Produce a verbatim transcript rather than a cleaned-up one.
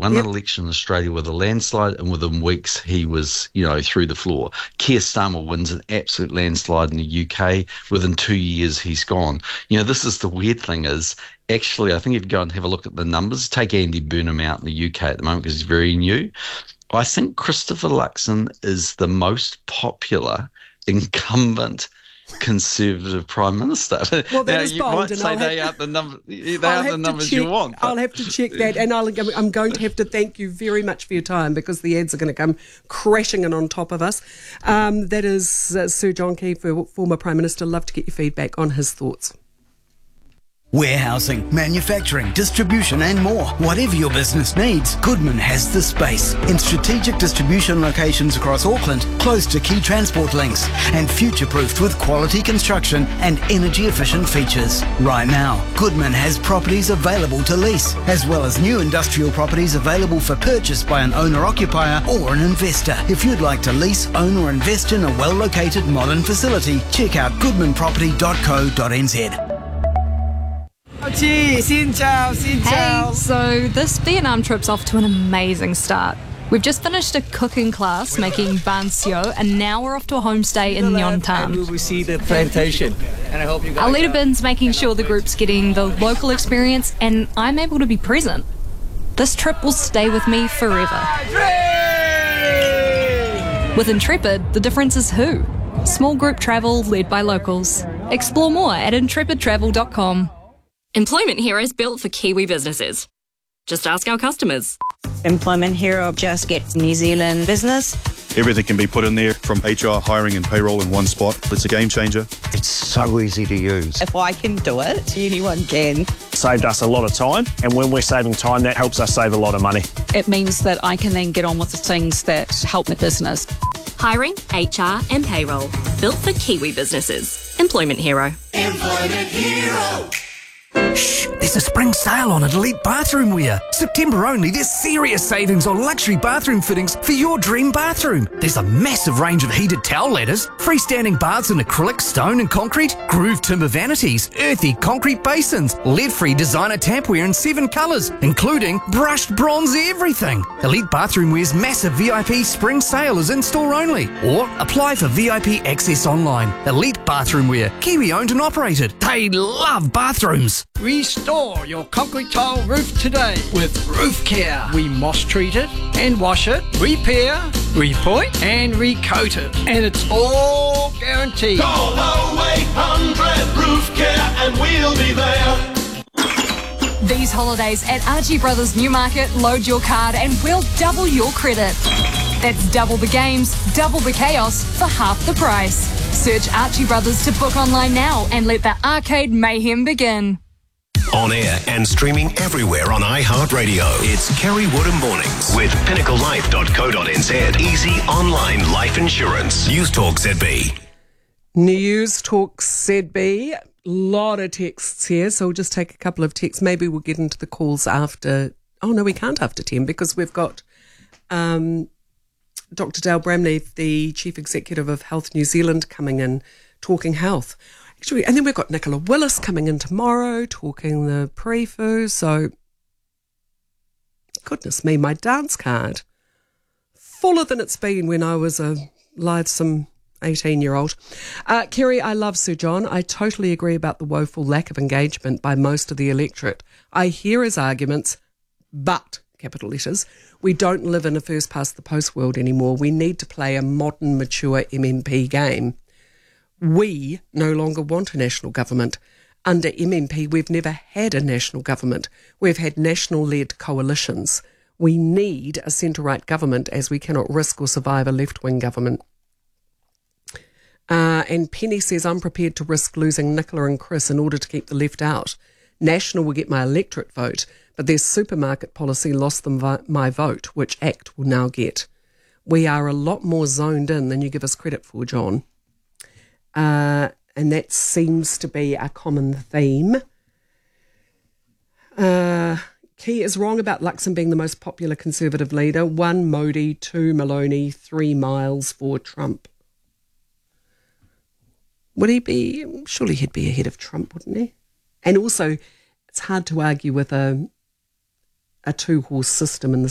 won Yep. an election in Australia with a landslide, and within weeks he was, you know, through the floor. Keir Starmer wins an absolute landslide in the U K. Within two years, he's gone. You know, this is the weird thing is, actually, I think if you go and have a look at the numbers, take Andy Burnham out in the U K at the moment because he's very new. I think Christopher Luxon is the most popular incumbent Conservative Prime Minister. Well, that now, is you bold, might and say I'll they have- aren't the number. They I'll aren't have the to numbers check, you want. but- I'll have to check that, and I'll, I'm going to have to thank you very much for your time because the ads are going to come crashing in on top of us. Um, that is uh, Sir John Key, former Prime Minister. Love to get your feedback on his thoughts. Warehousing, manufacturing, distribution and more. Whatever your business needs, Goodman has the space. In strategic distribution locations across Auckland, close to key transport links, and future-proofed with quality construction and energy-efficient features. Right now, Goodman has properties available to lease, as well as new industrial properties available for purchase by an owner-occupier or an investor. If you'd like to lease, own or invest in a well-located modern facility, check out goodman property dot co dot n z. Xin chào, xin chào. Hey, so this Vietnam trip's off to an amazing start. We've just finished a cooking class making ban sio, and now we're off to a homestay in Nyon And Tan. we will see the plantation. And I hope you guys. Our leader Bin's making sure the group's getting the local experience, and I'm able to be present. This trip will stay with me forever. With Intrepid, the difference is who. Small group travel led by locals. Explore more at intrepid travel dot com. Employment Hero is built for Kiwi businesses. Just ask our customers. Employment Hero just gets New Zealand business. Everything can be put in there, from H R, hiring and payroll in one spot. It's a game changer. It's so easy to use. If I can do it, anyone can. Saved us a lot of time, and when we're saving time, that helps us save a lot of money. It means that I can then get on with the things that help my business. Hiring, H R and payroll. Built for Kiwi businesses. Employment Hero. Employment Hero. Shh, there's a spring sale on at Elite Bathroom Wear. September only, there's serious savings on luxury bathroom fittings for your dream bathroom. There's a massive range of heated towel ladders, freestanding baths in acrylic, stone and concrete, grooved timber vanities, earthy concrete basins, lead-free designer tapware in seven colours, including brushed bronze everything. Elite Bathroom Wear's massive V I P spring sale is in-store only, or apply for V I P access online. Elite Bathroom Wear, Kiwi owned and operated. They love bathrooms. Restore your concrete tile roof today with Roof Care. We moss treat it and wash it, repair, repoint and recoat it. And it's all guaranteed. Call oh eight hundred Roof Care and we'll be there. These holidays at Archie Brothers Newmarket, load your card and we'll double your credit. That's double the games, double the chaos for half the price. Search Archie Brothers to book online now and let the arcade mayhem begin. On air and streaming everywhere on iHeartRadio. It's Kerry Woodham Mornings with pinnacle life dot co dot n z. Easy online life insurance. News Talk Z B. News Talk Z B. Lot of texts here, so we'll just take a couple of texts. Maybe we'll get into the calls after. Oh no, we can't after ten because we've got um, Doctor Dale Bramley, the Chief Executive of Health New Zealand, coming in talking health. Actually, and then we've got Nicola Willis coming in tomorrow talking the pre-foo. So, goodness me, my dance card fuller than it's been when I was a lithesome eighteen-year-old. Uh, Kerry, I love Sir John. I totally agree about the woeful lack of engagement by most of the electorate. I hear his arguments, but, capital letters, we don't live in a first-past-the-post world anymore. We need to play a modern, mature M M P game. We no longer want a national government. Under M M P, we've never had a national government. We've had national-led coalitions. We need a centre-right government as we cannot risk or survive a left-wing government. Uh, and Penny says, I'm prepared to risk losing Nicola and Chris in order to keep the left out. National will get my electorate vote, but their supermarket policy lost them vi- my vote, which ACT will now get. We are a lot more zoned in than you give us credit for, John. Uh, and that seems to be a common theme. Uh, Key is wrong about Luxon being the most popular Conservative leader. One, Modi, two, Maloney, three, Miles, four, Trump. Would he be? Surely he'd be ahead of Trump, wouldn't he? And also, it's hard to argue with a, a two-horse system in the